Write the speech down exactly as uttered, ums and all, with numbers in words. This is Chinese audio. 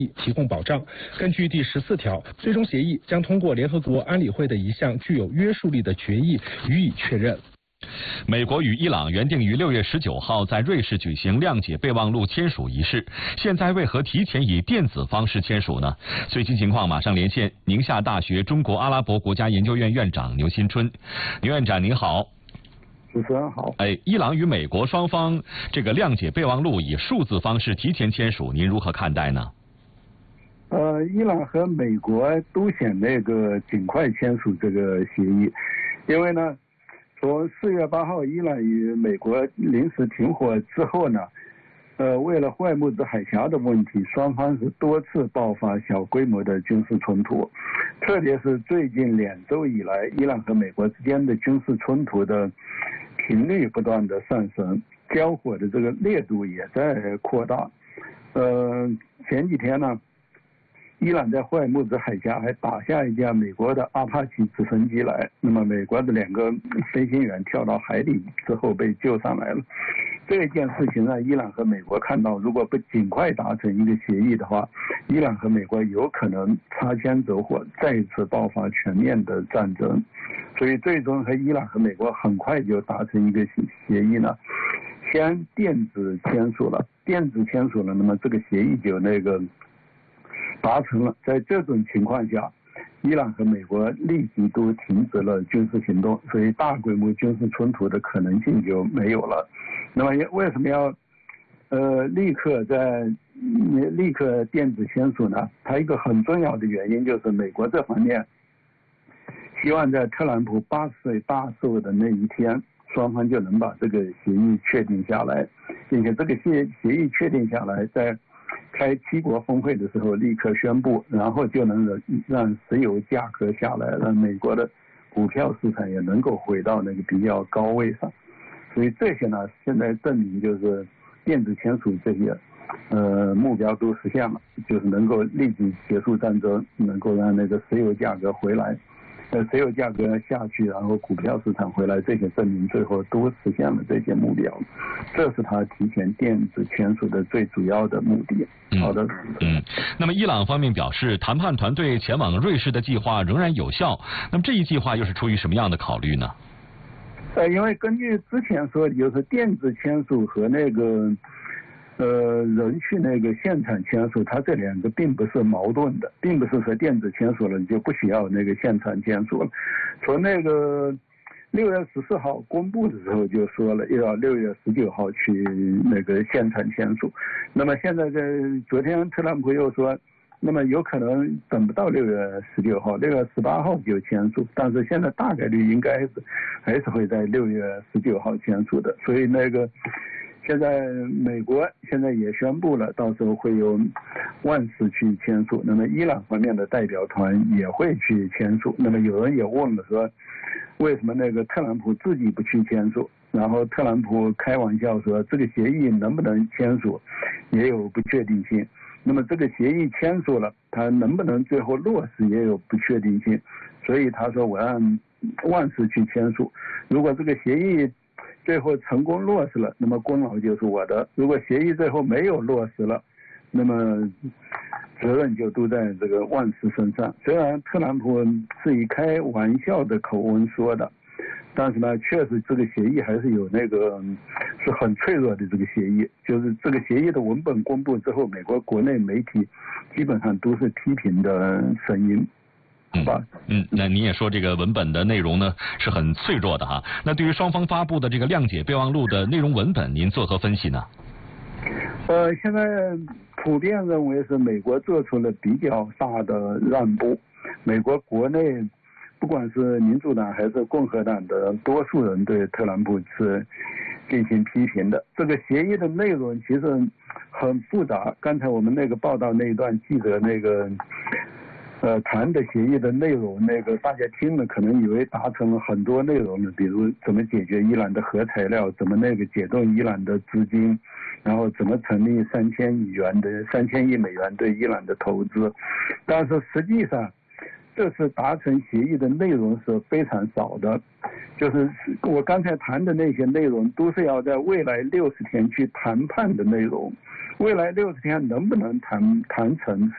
提供保障。根据第十四条，最终协议将通过联合国安理会的一项具有约束力的决议予以确认。 美国与伊朗原定于六月十九号在瑞士举行谅解备忘录签署仪式，现在为何提前以电子方式签署呢？最新情况马上连线宁夏大学中国阿拉伯国家研究院院长牛新春。牛院长您好。 主持人好。 哎，伊朗与美国双方这个谅解备忘录以数字方式提前签署，您如何看待呢？ 呃，伊朗和美国都想那个尽快签署这个协议，因为呢。从四月八号伊朗与美国临时停火之后呢，呃，为了霍尔木兹海峡的问题，双方是多次爆发小规模的军事冲突，特别是最近两周以来，伊朗和美国之间的军事冲突的频率不断的上升，交火的这个烈度也在扩大。呃，前几天呢，伊朗在霍尔木兹海峡还打下一架美国的阿帕奇直升机来，那么美国的两个飞行员跳到海里之后被救上来了。这件事情让伊朗和美国看到，如果不尽快达成一个协议的话，伊朗和美国有可能擦枪走火，再一次爆发全面的战争。所以最终和伊朗和美国很快就达成一个协议呢，先电子签署了，电子签署了，那么这个协议就那个达成了。在这种情况下，伊朗和美国立即都停止了军事行动，所以大规模军事冲突的可能性就没有了。那么为什么要呃立刻在立刻电子签署呢？它一个很重要的原因就是美国这方面希望在特朗普八十岁大寿的那一天，双方就能把这个协议确定下来，并且这个协协议确定下来，在开七国峰会的时候立刻宣布，然后就能让石油价格下来，让美国的股票市场也能够回到那个比较高位上。所以这些呢，现在证明就是电子签署这些呃目标都实现了，就是能够立即结束战争，能够让那个石油价格回来。呃，石油价格下去，然后股票市场回来，这些证明最后都实现了这些目标，这是他提前电子签署的最主要的目的。好的。 嗯，那么伊朗方面表示，谈判团队前往瑞士的计划仍然有效。那么这一计划又是出于什么样的考虑呢？ 呃，因为根据之前说的，就是电子签署和那个呃，人去那个现场签署，它这两个并不是矛盾的，并不是说电子签署了你就不需要那个现场签署了。从那个六月十四号公布的时候就说了，要六月十九号去那个现场签署。那么现在在昨天特朗普又说，那么有可能等不到六月十九号，六月十八号就签署，但是现在大概率应该是还是会在六月十九号签署的。所以那个。现在美国现在也宣布了，到时候会有万斯去签署，那么伊朗方面的代表团也会去签署。那么有人也问了说，为什么那个特朗普自己不去签署？然后特朗普开玩笑说，这个协议能不能签署也有不确定性。那么这个协议签署了，它能不能最后落实也有不确定性。所以他说我让万斯去签署，如果这个协议最后成功落实了，那么功劳就是我的；如果协议最后没有落实了，那么责任就都在这个万斯身上。虽然特朗普是以开玩笑的口吻说的，但是呢，确实这个协议还是有那个是很脆弱的。这个协议就是这个协议的文本公布之后，美国国内媒体基本上都是批评的声音。 嗯嗯，那您也说这个文本的内容呢是很脆弱的哈。那对于双方发布的这个谅解备忘录的内容文本，您作何分析呢？ 呃，现在普遍认为是美国做出了比较大的让步。美国国内不管是民主党还是共和党的多数人对特朗普是进行批评的。这个协议的内容其实很复杂。刚才我们那个报道那一段记者那个。呃，谈的协议的内容，那个大家听了可能以为达成了很多内容呢，比如怎么解决伊朗的核材料，怎么那个解冻伊朗的资金，然后怎么成立三千亿元的三千亿美元对伊朗的投资，但是实际上，这次达成协议的内容是非常少的，就是我刚才谈的那些内容都是要在未来六十天去谈判的内容，未来六十天能不能谈谈成